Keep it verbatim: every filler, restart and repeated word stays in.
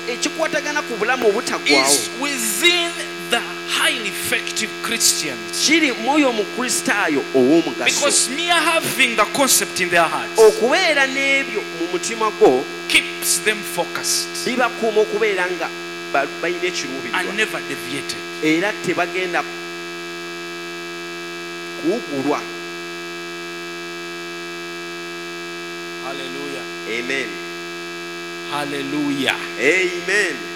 ekikwatagana ku bulamu obutaggwaawo is within the highly effective Christians. kiri mwoyo omukristaayo ow'omugaso. Because mere having the concept in their hearts okubeera n'ebyo mu mutima gwo keeps them focused bibakuuma okubeera nga balina ekiruubirirwa and never deviated. era tebagenda kuwugulwa. Hallelujah. Amen. Hallelujah. Amen.